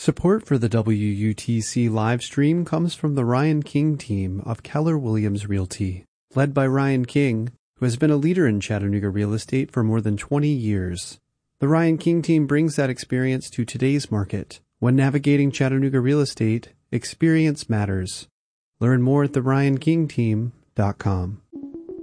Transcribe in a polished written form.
Support for the WUTC live stream comes from the Ryan King team of Keller Williams Realty, led by Ryan King, who has been a leader in Chattanooga real estate for more than 20 years. The Ryan King team brings that experience to today's market. When navigating Chattanooga real estate, experience matters. Learn more at theryankingteam.com.